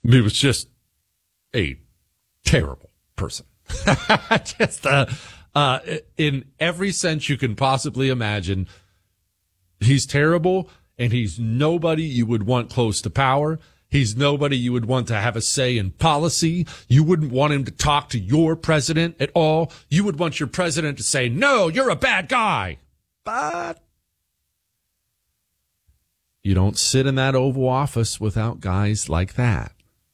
He was just a terrible person. Just in every sense you can possibly imagine. He's terrible, and he's nobody you would want close to power. He's nobody you would want to have a say in policy. You wouldn't want him to talk to your president at all. You would want your president to say, no, you're a bad guy. But you don't sit in that Oval Office without guys like that.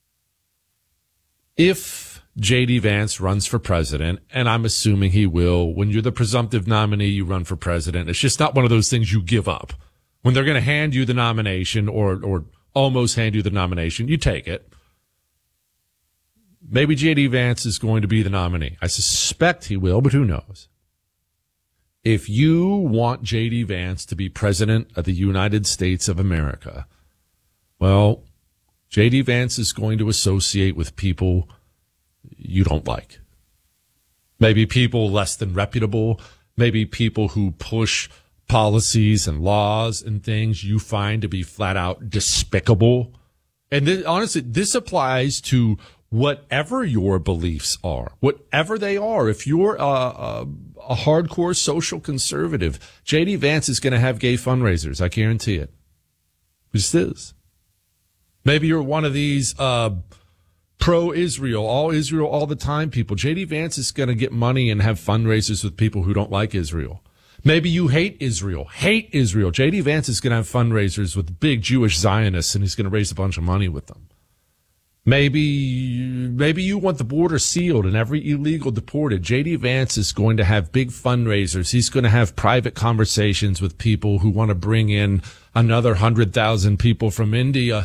If J.D. Vance runs for president, and I'm assuming he will, when you're the presumptive nominee, you run for president. It's just not one of those things you give up. When they're going to hand you the nomination or almost hand you the nomination, you take it. Maybe J.D. Vance is going to be the nominee. I suspect he will, but who knows? If you want J.D. Vance to be president of the United States of America, well, J.D. Vance is going to associate with people you don't like. Maybe people less than reputable, maybe people who push policies and laws and things you find to be flat out despicable. And honestly, this applies to whatever your beliefs are, whatever they are. If you're a hardcore social conservative, J.D. Vance is going to have gay fundraisers. I guarantee it. It just is. Maybe you're one of these pro-Israel, all the time people. J.D. Vance is going to get money and have fundraisers with people who don't like Israel. Maybe you hate Israel. J.D. Vance is going to have fundraisers with big Jewish Zionists, and he's going to raise a bunch of money with them. Maybe you want the border sealed and every illegal deported. J.D. Vance is going to have big fundraisers. He's going to have private conversations with people who want to bring in another 100,000 people from India.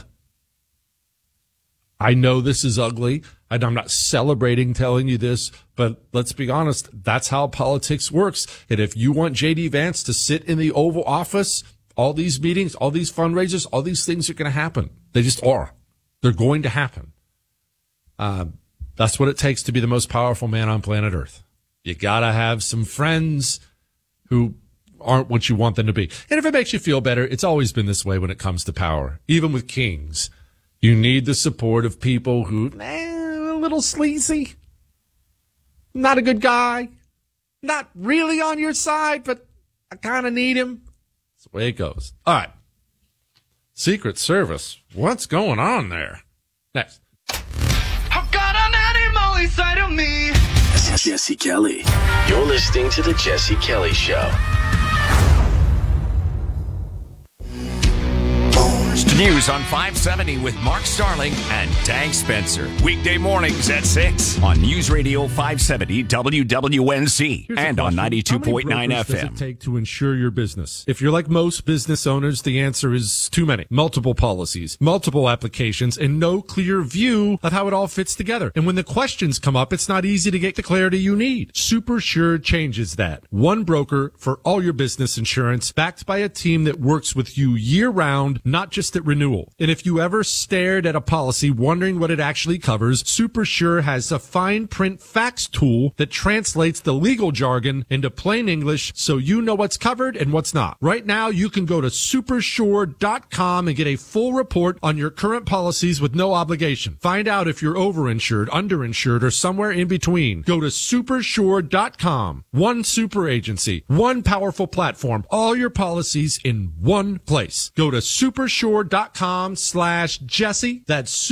I know this is ugly, and I'm not celebrating telling you this, but let's be honest, that's how politics works. And if you want J.D. Vance to sit in the Oval Office, all these meetings, all these fundraisers, all these things are going to happen. They just are. They're going to happen. That's what it takes to be the most powerful man on planet Earth. You got to have some friends who aren't what you want them to be. And if it makes you feel better, it's always been this way when it comes to power, even with kings. You need the support of people who, a little sleazy, not a good guy, not really on your side, but I kind of need him. That's the way it goes. All right. Secret Service. What's going on there? Next. I've got an animal inside of me. Jesse Kelly. You're listening to The Jesse Kelly Show. News on 570 with Mark Starling and Tank Spencer. Weekday mornings at 6 on News Radio 570 WWNC and on 92.9 FM. How many brokers does it take to insure your business? If you're like most business owners, the answer is too many. Multiple policies, multiple applications, and no clear view of how it all fits together. And when the questions come up, it's not easy to get the clarity you need. SuperSure changes that. One broker for all your business insurance, backed by a team that works with you year-round, not just at renewal. And if you ever stared at a policy wondering what it actually covers, SuperSure has a fine print facts tool that translates the legal jargon into plain English so you know what's covered and what's not. Right now, you can go to supersure.com and get a full report on your current policies with no obligation. Find out if you're overinsured, underinsured, or somewhere in between. Go to supersure.com. One super agency, one powerful platform, all your policies in one place. Go to supersure.com/Jesse. That's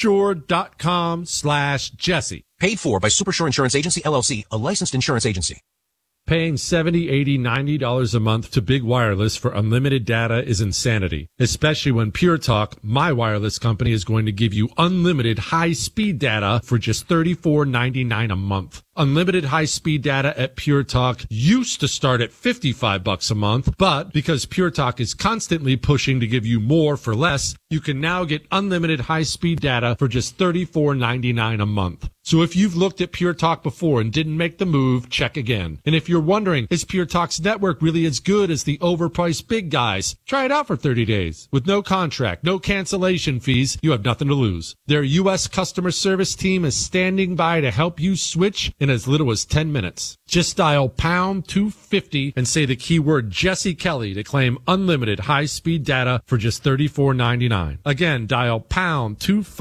supersure.com/Jesse. Paid for by Supersure Insurance Agency, LLC, a licensed insurance agency. Paying $70, $80, $90 a month to Big Wireless for unlimited data is insanity, especially when Pure Talk, my wireless company, is going to give you unlimited high-speed data for just $34.99 a month. Unlimited high-speed data at Pure Talk used to start at $55 a month, but because Pure Talk is constantly pushing to give you more for less, you can now get unlimited high-speed data for just $34.99 a month. So if you've looked at Pure Talk before and didn't make the move, check again. And if you're wondering, is Pure Talk's network really as good as the overpriced big guys? Try it out for 30 days. With no contract, no cancellation fees, you have nothing to lose. Their U.S. customer service team is standing by to help you switch in as little as 10 minutes. Just dial pound 250 and say the keyword Jesse Kelly to claim unlimited high-speed data for just $34.99. Again, dial pound 250.